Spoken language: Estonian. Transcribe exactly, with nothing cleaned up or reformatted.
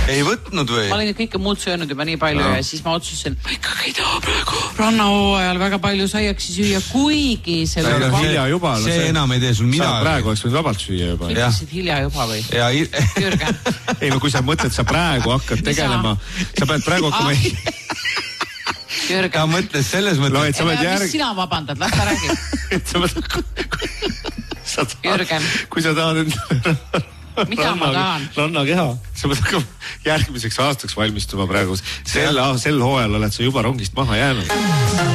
ei võtnud või? Ma olin kõike muud söönud juba nii palju no. Ja siis ma otsustasin, ma ikkagi ei taha praegu rannahooajal väga palju saiaksi süüa, kuigi selle see, juba... hilja juba, see, see enam ei tee sul midagi. Praegu oleks võinud vabalt süüa juba. Ütlesid hilja juba või? Ja, Jürgen. Ei, no kui sa mõtled, sa praegu hakkad tegelema, sa pead praegu hakkama... Jürgen. Ta mõtles selles mõttes... No, et sa pead järg... Mis sina vabandad, las ta räägib. et sa pead... Jürgen. Kui sa tahad enda... Mida ranna, ma tahan? Rannakeha. Sa pead hakkama järgmiseks aastaks valmistuma praegu. Sel, sel hooajal oled sa juba rongist maha jäänud.